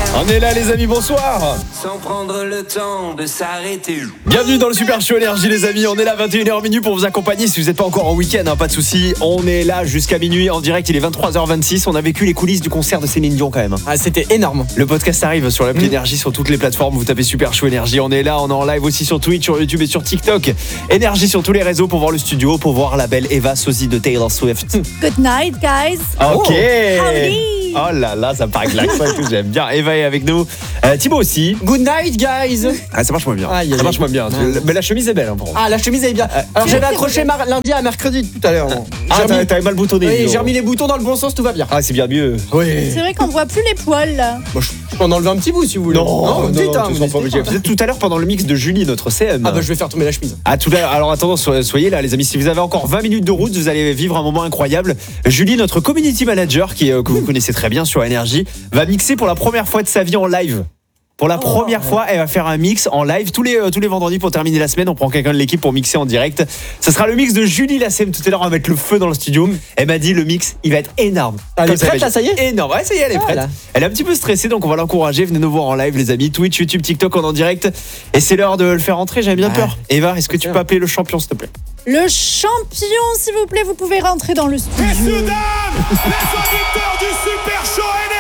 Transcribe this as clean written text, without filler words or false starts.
On est là les amis, bonsoir. Sans prendre le temps de s'arrêter. Bienvenue dans le Super Show Énergie les amis, on est là 21h minuit pour vous accompagner. Si vous n'êtes pas encore en week-end, pas de souci, on est là jusqu'à minuit en direct, il est 23h26. On a vécu les coulisses du concert de Céline Dion quand même. Ah, c'était énorme. Le podcast arrive sur l'appli Énergie, sur toutes les plateformes, vous tapez Super Show Énergie. On est là, on est en live aussi sur Twitch, sur YouTube et sur TikTok. Énergie sur tous les réseaux pour voir le studio, pour voir la belle Eva Sosie de Taylor Swift. Good night, guys. Ok. Howdy. Oh là là, ça me paraît que l'accent et tout, j'aime bien. Eva est avec nous. Thibaut aussi. Good night, guys. Ah, ça marche moins bien. Aïe, Ça aïe, marche moins bien. aïe. Mais la chemise est belle. Hein, pour Ah, la chemise elle est bien. Alors j'avais accroché lundi à mercredi tout à l'heure. Ah, t'avais mal boutonné. Oui, dis j'ai donc. remis les boutons dans le bon sens, tout va bien. Ah, c'est bien mieux. Oui. C'est vrai qu'on voit plus les poils là. Bon, je peux en enlever un petit bout si vous voulez. Non, dites, hein, tu vous seras pas obligé. n'hésitez pas. Vous êtes tout à l'heure pendant le mix de Julie, notre CM. Ah bah je vais faire tomber la chemise. Ah, tout à l'heure. Alors attendons, soyez là les amis. Si vous avez encore 20 minutes de route, vous allez vivre un moment incroyable. Julie, notre community manager, que vous connaissez très bien sur Énergie, va mixer pour la première fois de sa vie en live. Pour la première fois, elle va faire un mix en live tous les vendredis pour terminer la semaine. On prend quelqu'un de l'équipe pour mixer en direct. Ce sera le mix de Julie Lassem. Tout à l'heure, on va mettre le feu dans le studio. Elle m'a dit le mix, il va être énorme. Elle est Comme prête là, ça y est. Énorme. Ouais, ça y est, elle est prête. Voilà. Elle est un petit peu stressée, donc on va l'encourager. Venez nous voir en live, les amis. Twitch, YouTube, TikTok, on est en direct. Et c'est l'heure de le faire entrer. J'avais bien peur. Eva, est-ce que tu peux appeler le champion, s'il te plaît? Le champion, s'il vous plaît, vous pouvez rentrer dans le studio. Messieurs, dames, les auditeurs du Super Show Énergie.